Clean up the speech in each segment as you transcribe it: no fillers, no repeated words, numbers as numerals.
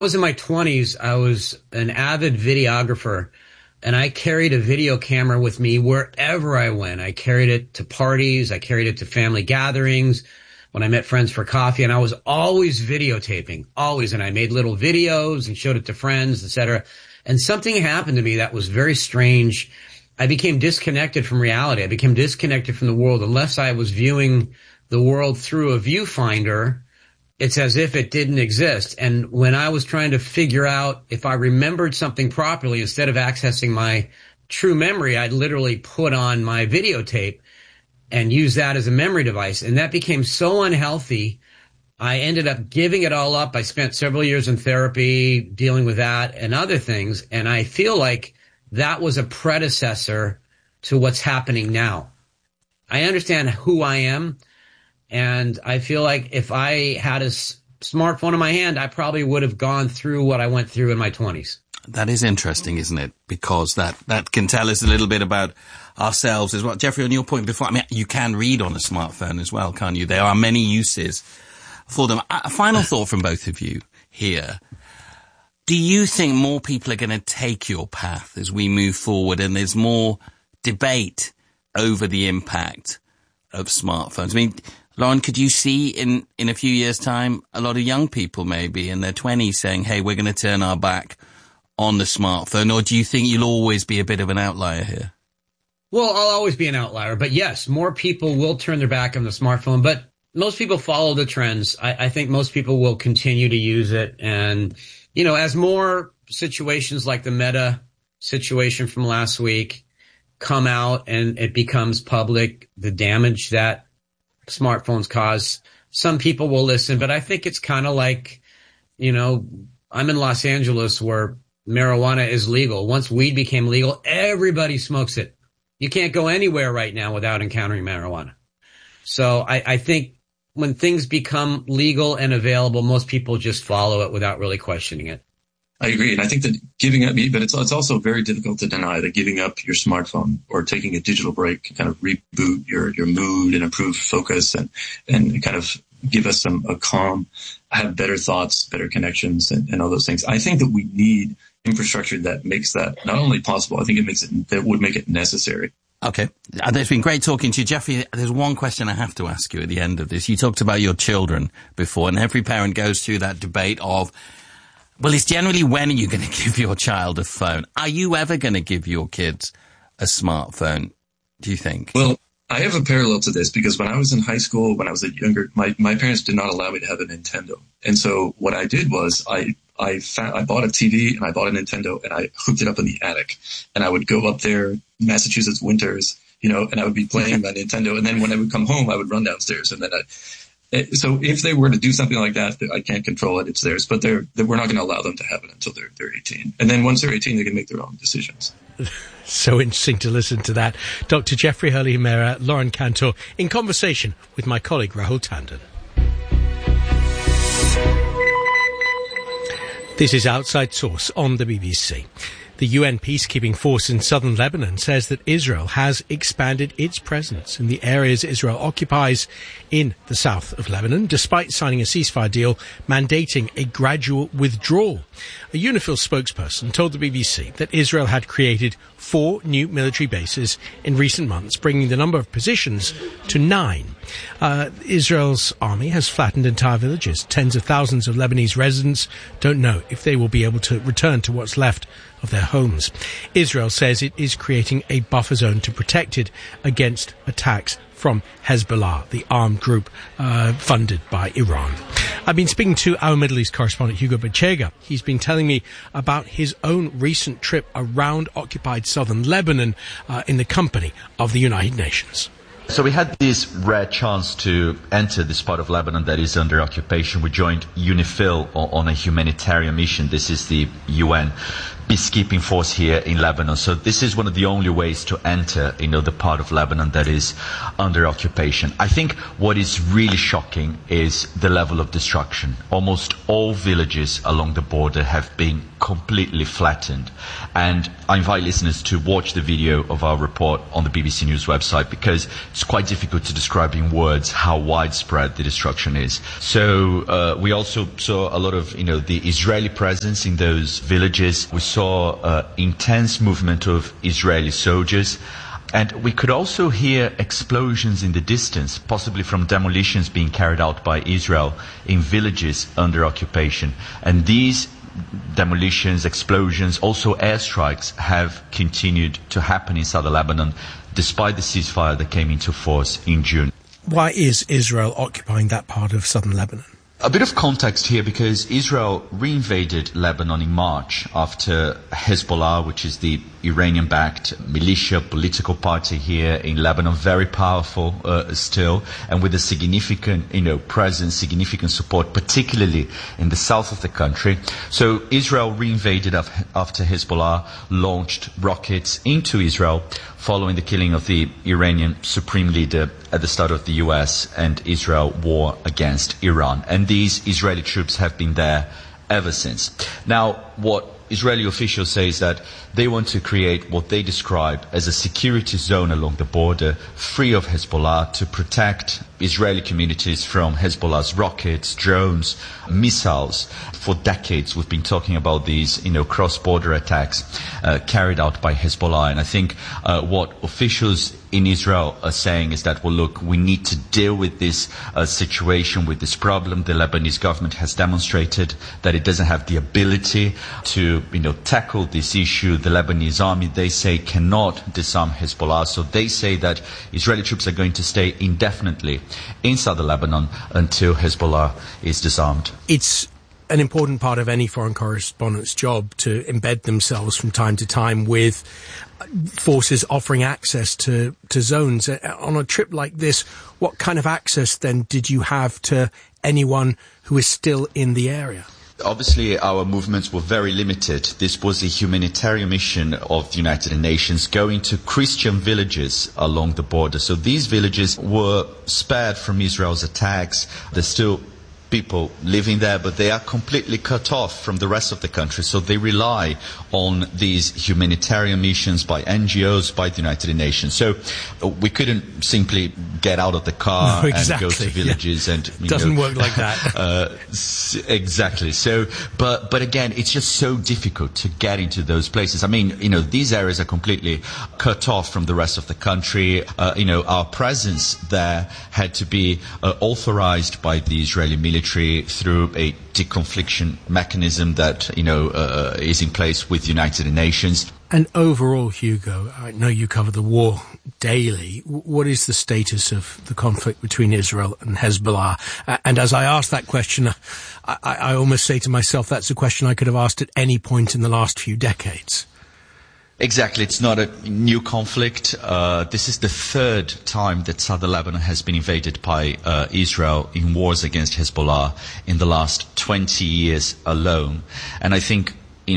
was in my 20s, I was an avid videographer, and I carried a video camera with me wherever I went. I carried it to parties. I carried it to family gatherings when I met friends for coffee, and I was always videotaping, always. And I made little videos and showed it to friends, etc. And something happened to me that was very strange. I became disconnected from reality. I became disconnected from the world. Unless I was viewing the world through a viewfinder, it's as if it didn't exist. And when I was trying to figure out if I remembered something properly, instead of accessing my true memory, I'd literally put on my videotape and use that as a memory device. And that became so unhealthy, I ended up giving it all up. I spent several years in therapy dealing with that and other things. And I feel like that was a predecessor to what's happening now. I understand who I am. And I feel like if I had a smartphone in my hand, I probably would have gone through what I went through in my 20s. That is interesting, isn't it? Because that can tell us a little bit about ourselves as well. Jeffrey, on your point before, I mean, you can read on a smartphone as well, can't you? There are many uses for them. A final thought from both of you here. Do you think more people are going to take your path as we move forward and there's more debate over the impact of smartphones? I mean, Lauren, could you see in a few years' time a lot of young people maybe in their 20s saying, hey, we're going to turn our back on the smartphone? Or do you think you'll always be a bit of an outlier here? Well, I'll always be an outlier. But yes, more people will turn their back on the smartphone. But most people follow the trends. I think most people will continue to use it. And, you know, as more situations like the Meta situation from last week come out and it becomes public, the damage that smartphones cause, some people will listen. But I think it's kind of like, you know, I'm in Los Angeles where marijuana is legal. Once weed became legal, everybody smokes it. You can't go anywhere right now without encountering marijuana. So I think when things become legal and available, most people just follow it without really questioning it. I agree. And I think that giving up, but it's also very difficult to deny that giving up your smartphone or taking a digital break can kind of reboot your mood and improve focus and kind of give us a calm, have better thoughts, better connections and all those things. I think that we need infrastructure that makes that not only possible, I think that would make it necessary. Okay. It's been great talking to you. Jeffrey, there's one question I have to ask you at the end of this. You talked about your children before, and every parent goes through that debate of, well, it's generally when are you going to give your child a phone? Are you ever going to give your kids a smartphone, do you think? Well, I have a parallel to this because when I was in high school, when I was younger, my parents did not allow me to have a Nintendo. And so what I did was I bought a TV and I bought a Nintendo and I hooked it up in the attic. And I would go up there, Massachusetts winters, you know, and I would be playing my Nintendo. And then when I would come home, I would run downstairs. And then so if they were to do something like that, I can't control it. It's theirs. But we're not going to allow them to have it until they're 18. And then once they're 18, they can make their own decisions. So interesting to listen to that. Dr. Jeffrey Hurley-Himera, Lauren Cantor, in conversation with my colleague Rahul Tandon. This is Outside Source on the BBC. The UN peacekeeping force in southern Lebanon says that Israel has expanded its presence in the areas Israel occupies in the south of Lebanon, despite signing a ceasefire deal mandating a gradual withdrawal. A UNIFIL spokesperson told the BBC that Israel had created 4 new military bases in recent months, bringing the number of positions to 9. Israel's army has flattened entire villages. Tens of thousands of Lebanese residents don't know if they will be able to return to what's left of their homes. Israel says it is creating a buffer zone to protect it against attacks from Hezbollah, the armed group funded by Iran. I've been speaking to our Middle East correspondent Hugo Bachega. He's been telling me about his own recent trip around occupied southern Lebanon in the company of the United Nations. So we had this rare chance to enter this part of Lebanon that is under occupation. We joined UNIFIL on a humanitarian mission. This is the UN peacekeeping force here in Lebanon. So this is one of the only ways to enter, the part of Lebanon that is under occupation. I think what is really shocking is the level of destruction. Almost all villages along the border have been completely flattened. And I invite listeners to watch the video of our report on the BBC News website, because it's quite difficult to describe in words how widespread the destruction is. So we also saw a lot of, the Israeli presence in those villages. We saw intense movement of Israeli soldiers. And we could also hear explosions in the distance, possibly from demolitions being carried out by Israel in villages under occupation. And these demolitions, explosions, also airstrikes have continued to happen in southern Lebanon, despite the ceasefire that came into force in June. Why is Israel occupying that part of southern Lebanon? A bit of context here, because Israel reinvaded Lebanon in March after Hezbollah, which is the Iranian-backed militia political party here in Lebanon, very powerful still, and with a significant, presence, significant support, particularly in the south of the country. So Israel reinvaded after Hezbollah launched rockets into Israel, following the killing of the Iranian supreme leader at the start of the US and Israel war against Iran. And these Israeli troops have been there ever since. Now, what Israeli officials say is that they want to create what they describe as a security zone along the border, free of Hezbollah, to protect Israeli communities from Hezbollah's rockets, drones, missiles. For decades, we've been talking about these, cross-border attacks carried out by Hezbollah. And I think what officials in Israel are saying is that, well, look, we need to deal with this situation, with this problem. The Lebanese government has demonstrated that it doesn't have the ability to, tackle this issue. The Lebanese army, they say, cannot disarm Hezbollah. So they say that Israeli troops are going to stay indefinitely in southern Lebanon until Hezbollah is disarmed. It's an important part of any foreign correspondent's job to embed themselves from time to time with forces offering access to zones. On a trip like this, what kind of access then did you have to anyone who is still in the area? Obviously, our movements were very limited. This was a humanitarian mission of the United Nations going to Christian villages along the border. So these villages were spared from Israel's attacks. There's still people living there, but they are completely cut off from the rest of the country. So they rely on these humanitarian missions by NGOs, by the United Nations. So we couldn't simply get out of the car and go to villages. Yeah. And doesn't work like that. Exactly. So, but again, it's just so difficult to get into those places. I mean, these areas are completely cut off from the rest of the country. Our presence there had to be authorized by the Israeli military through a deconfliction mechanism that is in place with the United Nations. And overall, Hugo, I know you cover the war daily. What is the status of the conflict between Israel and Hezbollah? And as I ask that question, I almost say to myself, that's a question I could have asked at any point in the last few decades. Exactly. It's not a new conflict. This is the third time that southern Lebanon has been invaded by Israel in wars against Hezbollah in the last 20 years alone. And I think,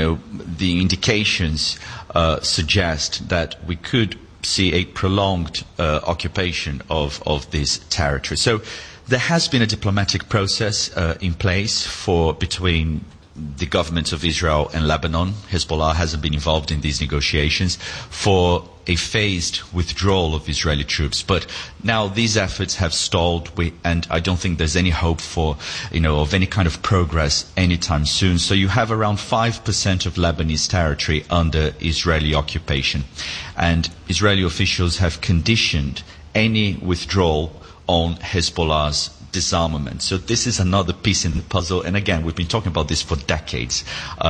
the indications suggest that we could see a prolonged occupation of this territory. So there has been a diplomatic process in place between the governments of Israel and Lebanon. Hezbollah hasn't been involved in these negotiations for a phased withdrawal of Israeli troops. But now these efforts have stalled, and I don't think there's any hope for, of any kind of progress anytime soon. So you have around 5% of Lebanese territory under Israeli occupation. And Israeli officials have conditioned any withdrawal on Hezbollah's disarmament. So this is another piece in the puzzle. And again, we've been talking about this for decades.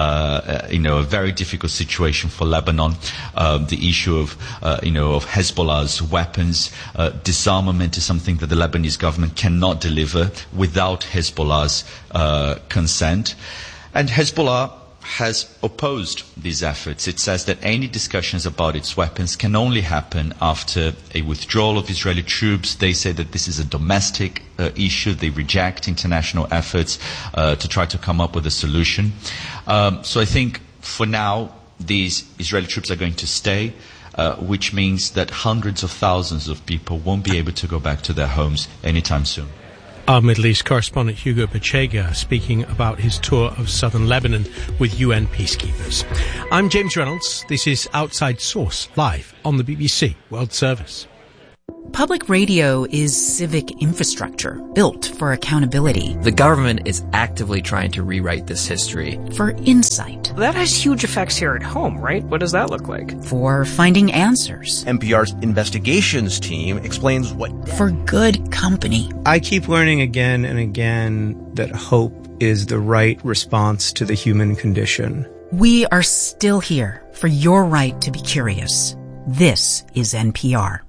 A very difficult situation for Lebanon. The issue of Hezbollah's weapons. Disarmament is something that the Lebanese government cannot deliver without Hezbollah's consent. And Hezbollah has opposed these efforts. It says that any discussions about its weapons can only happen after a withdrawal of Israeli troops. They say that this is a domestic issue. They reject international efforts to try to come up with a solution. So I think for now, these Israeli troops are going to stay, which means that hundreds of thousands of people won't be able to go back to their homes anytime soon. Our Middle East correspondent Hugo Bachega speaking about his tour of southern Lebanon with UN peacekeepers. I'm James Reynolds. This is Outside Source, live on the BBC World Service. Public radio is civic infrastructure built for accountability. The government is actively trying to rewrite this history. For insight. That has huge effects here at home, right? What does that look like? For finding answers. NPR's investigations team explains what... For good company. I keep learning again and again that hope is the right response to the human condition. We are still here for your right to be curious. This is NPR.